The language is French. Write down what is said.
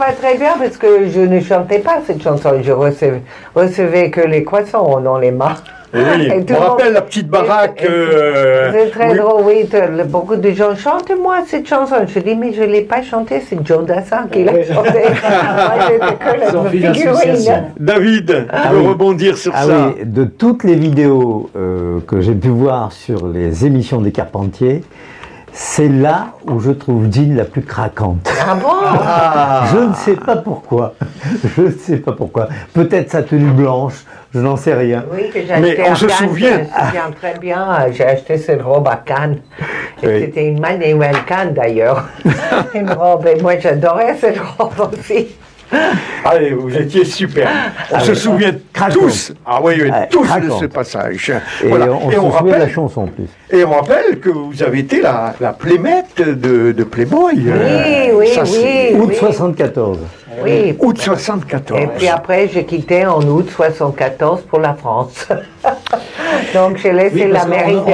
pas très bien parce que je ne chantais pas cette chanson. Je recevais que les croissants dans les mains. Oui, on rappelle la petite baraque. C'est très drôle, oui. Beaucoup de gens chantent moi cette chanson. Je dis, mais je ne l'ai pas chantée, c'est Joe Dassin qui l'a chantée. Moi, j'étais que la figurine. David, je veux rebondir sur ça. Oui, de toutes les vidéos que j'ai pu voir sur les émissions des Carpentiers, c'est là où je trouve Jean la plus craquante. Ah bon? Je ne sais pas pourquoi. Je ne sais pas pourquoi. Peut-être sa tenue blanche, je n'en sais rien. Oui, que j'ai acheté à Cannes. Je me souviens très bien. J'ai acheté cette robe à Cannes. Et c'était une Manuel Cannes d'ailleurs. Une robe. Et moi j'adorais cette robe aussi. Allez, vous étiez super. On se souvient tous. Ah oui, tous de ce passage. Et voilà. On se souvient de la chanson en plus. Et on rappelle que vous avez été la playmate de Playboy. Oui. Août 74. Oui. Août 74. Et puis après, j'ai quitté en août 74 pour la France. Donc j'ai laissé l'Amérique.